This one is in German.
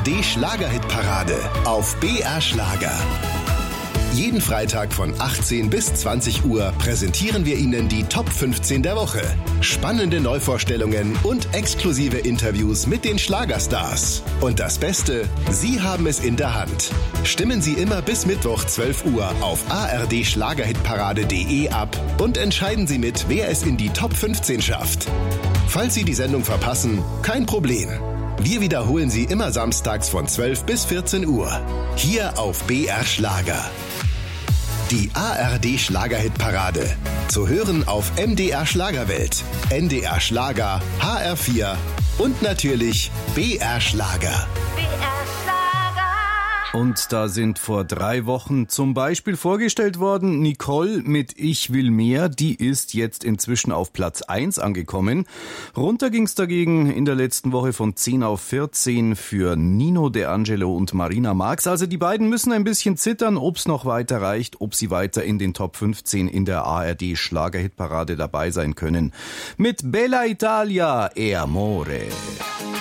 ARD Schlagerhitparade auf BR Schlager. Jeden Freitag von 18 bis 20 Uhr präsentieren wir Ihnen die Top 15 der Woche. Spannende Neuvorstellungen und exklusive Interviews mit den Schlagerstars. Und das Beste, Sie haben es in der Hand. Stimmen Sie immer bis Mittwoch 12 Uhr auf ardschlagerhitparade.de ab und entscheiden Sie mit, wer es in die Top 15 schafft. Falls Sie die Sendung verpassen, kein Problem. Wir wiederholen sie immer samstags von 12 bis 14 Uhr. Hier auf BR Schlager. Die ARD Schlagerhitparade. Zu hören auf MDR Schlagerwelt, NDR Schlager, HR4 und natürlich BR Schlager. Und da sind vor 3 Wochen zum Beispiel vorgestellt worden Nicole mit Ich will mehr. Die ist jetzt inzwischen auf Platz 1 angekommen. Runter ging's dagegen in der letzten Woche von 10 auf 14 für Nino De Angelo und Marina Marx. Also die beiden müssen ein bisschen zittern, ob's noch weiter reicht, ob sie weiter in den Top 15 in der ARD Schlagerhitparade dabei sein können. Mit Bella Italia e Amore.